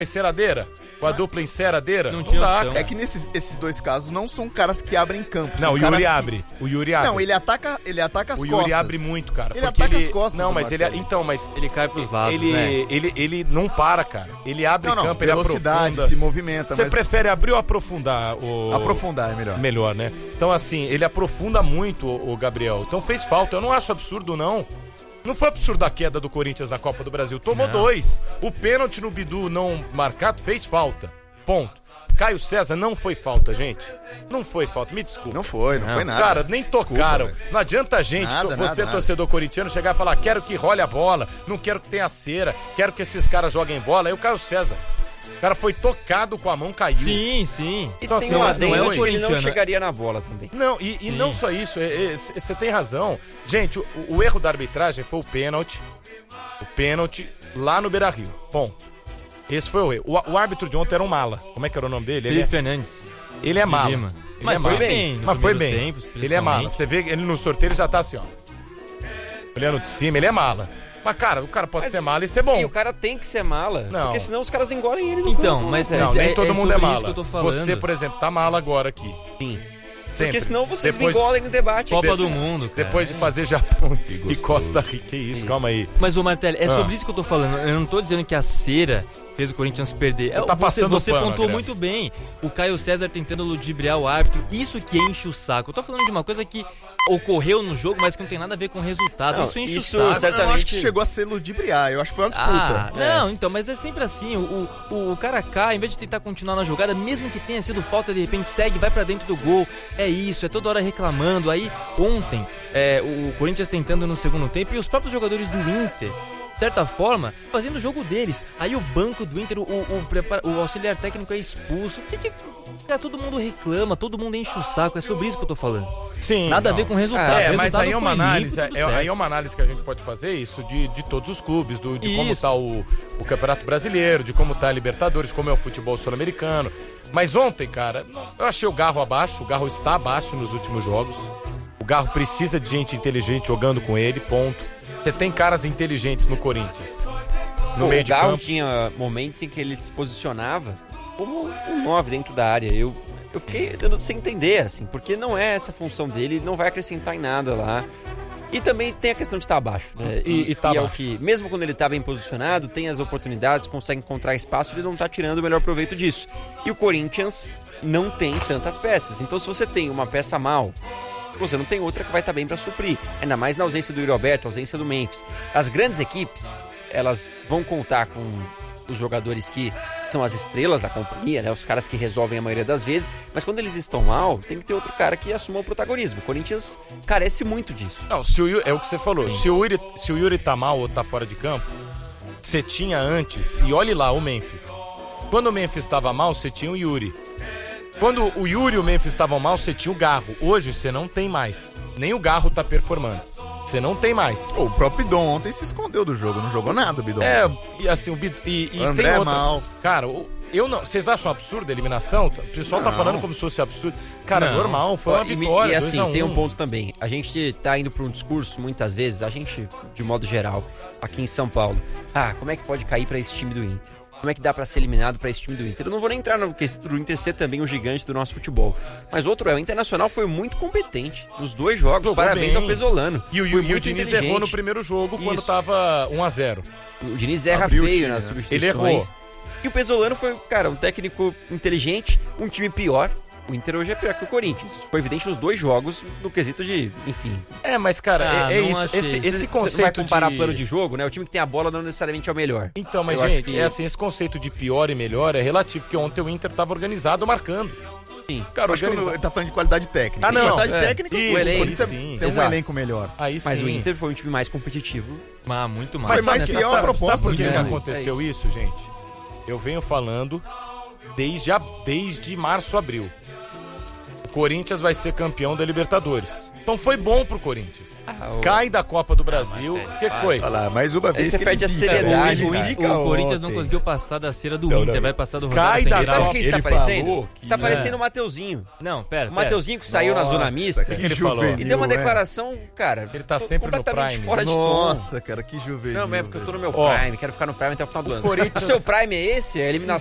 enceradeira? Com a dupla enceradeira? Não tinha dá. opção. É que esses dois casos não são caras que abrem campo. Não, são o Yuri caras abre. O Yuri abre. Não, ele ataca as costas. O Yuri abre muito, cara. Ele porque ataca as costas, Não, o mas ele... Marcelo. Então, mas... Ele cai pros lados, ele, né? ele não para, cara. Ele abre campo, velocidade, ele aprofunda. se movimenta. Você mas prefere abrir ou aprofundar? aprofundar é melhor. Melhor, né? Então, assim, ele aprofunda muito o Gabriel. Então fez falta. Eu não acho absurdo, não. Não foi absurdo a queda do Corinthians na Copa do Brasil. Tomou 2. O pênalti no Bidu não marcado fez falta. Ponto. Caio César não foi falta, gente. Não foi falta, me desculpa. Não foi nada. Cara, nem tocaram. Desculpa, não adianta a gente, você torcedor corintiano, chegar e falar, quero que role a bola, não quero que tenha cera, quero que esses caras joguem bola. Aí o Caio César, o cara foi tocado com a mão, caiu. Sim. Então, Tem assim, um não adendo é que ele não chegaria na bola também. Não, e não só isso, você tem razão. Gente, o erro da arbitragem foi o pênalti lá no Beira-Rio. Bom, esse foi o erro. O árbitro de ontem era um mala. Como é que era o nome dele? Felipe Fernandes. Ele é mala. Mas foi bem. Mas foi bem. Ele é mala. Você vê ele no sorteio, ele já tá assim, ó. Olhando de cima, ele é mala. Mas, cara, o cara pode ser mala e ser bom. E o cara tem que ser mala, Não. porque senão os caras engolem ele no Então, campo, mas né? Não, nem todo mundo é sobre mala. isso que eu tô falando. Você, por exemplo, tá mala agora aqui. Sim. Sempre. Porque senão vocês Depois- me engolem no debate. Copa do Mundo, cara. Depois de fazer Japão e Costa Rica. Que isso, calma aí. Mas, ô Martelli, é sobre isso que eu tô falando. Eu não tô dizendo que a cera fez o Corinthians perder. Tá passando você pano, pontuou Adriano. muito bem. O Caio César tentando ludibriar o árbitro. Isso que enche o saco. Eu tô falando de uma coisa que ocorreu no jogo, mas que não tem nada a ver com o resultado. Não, isso enche isso o saco. certamente- Eu não acho que chegou a ser ludibriar. Eu acho que foi uma disputa. Não, então, mas é sempre assim. O cara cai, em vez de tentar continuar na jogada, mesmo que tenha sido falta, de repente segue, vai pra dentro do gol. É isso, é toda hora reclamando. Aí, ontem, o Corinthians tentando no segundo tempo e os próprios jogadores do Inter, de certa forma, fazendo o jogo deles. Aí o banco do Inter, o auxiliar técnico é expulso. Todo mundo reclama, todo mundo enche o saco. É sobre isso que eu tô falando. Sim. Nada a não. ver com o resultado. Mas aí é uma foi análise. limpo, tudo Aí é certo. uma análise que a gente pode fazer isso de todos os clubes, de como Isso. tá o Campeonato Brasileiro, de como tá a Libertadores, como é o futebol sul-americano. Mas ontem, cara, eu achei o Garro abaixo, o Garro está abaixo nos últimos jogos. O Garro precisa de gente inteligente jogando com ele, ponto. Você tem caras inteligentes no Corinthians. No meio o de Galo campo. tinha momentos em que ele se posicionava como um 9 dentro da área. Eu fiquei sem entender, assim, porque não é essa a função dele, não vai acrescentar em nada lá. E também tem a questão de estar abaixo, né? E tá é o abaixo. que, mesmo quando ele tá bem posicionado, tem as oportunidades, consegue encontrar espaço, ele não tá tirando o melhor proveito disso. E o Corinthians não tem tantas peças. Então, se você tem uma peça mal, você não tem outra que vai estar bem para suprir. Ainda mais na ausência do Yuri Alberto, ausência do Memphis. As grandes equipes, elas vão contar com os jogadores que são as estrelas da companhia, né? Os caras que resolvem a maioria das vezes, mas quando eles estão mal, tem que ter outro cara que assuma o protagonismo. O Corinthians carece muito disso. Não, é o que você falou. Se o Yuri tá mal ou tá fora de campo, você tinha antes, e olhe lá o Memphis. Quando o Memphis estava mal, você tinha o Yuri. Quando o Yuri e o Memphis estavam mal, você tinha o Garro. Hoje você não tem mais. Nem o Garro tá performando. Você não tem mais. Pô, o próprio Bidon ontem se escondeu do jogo, não jogou nada, o Bidon. E assim, o André tem outra. mal. Cara, eu não. Vocês acham absurdo a eliminação? O pessoal tá Não. falando como se fosse absurdo. Cara, Não. normal, foi uma vitória. E assim, 2-1. tem um ponto também. A gente tá indo para um discurso, muitas vezes, a gente, de modo geral, aqui em São Paulo. Como é que pode cair para esse time do Inter? Como é que dá pra ser eliminado pra esse time do Inter? Eu não vou nem entrar no quesito do Inter ser também o gigante do nosso futebol. Mas o Internacional foi muito competente nos dois jogos. Jogou Parabéns bem. ao Pesolano. E Foi o muito Diniz inteligente. errou no primeiro jogo quando Isso. tava 1-0. O Diniz erra Abriu o feio time, nas né? substituições. Ele errou. E o Pesolano foi, cara, um técnico inteligente, um time pior. O Inter hoje é pior que o Corinthians. Foi evidente nos dois jogos, no quesito de, enfim. Mas, cara, é não isso. achei. Esse Você conceito não vai comparar de... plano de jogo, né? O time que tem a bola não necessariamente é o melhor. Então, mas, Eu acho gente, que- é assim, esse conceito de pior e melhor é relativo, porque ontem o Inter tava organizado marcando. Sim. Cara, Acho que ele tá falando de qualidade técnica. Ah, não. Qualidade É. técnica, Isso, o elenco, Corinthians sim. tem um Exato. elenco melhor. Aí sim. Mas o Inter foi um time mais competitivo. Muito mais. Foi mais fiel à proposta Sabe por que, dele. que aconteceu isso, gente? Eu venho falando desde março, abril. O Corinthians vai ser campeão da Libertadores. Então foi bom pro Corinthians. Cai da Copa do Brasil. O que foi? Olha lá, mais uma vez Você que perde ele a zica, seriedade, ele né? zica O Corinthians não ontem. conseguiu passar da cera do Não, Inter, não. vai passar do Cai Rogério da Ceni. Sabe quem está Ele parecendo? falou que- Está parecendo o Mateuzinho. Não, pera. O Mateuzinho que saiu na zona mista. que ele falou? juvenil, E deu uma é. declaração, cara. Ele tá tô sempre no completamente Prime. fora de tom. Nossa, cara, que juvenil. Não, mas é porque eu tô no meu Ó, Prime, quero ficar no Prime até o final do ano. Corinthians- O seu Prime é esse? É a eliminação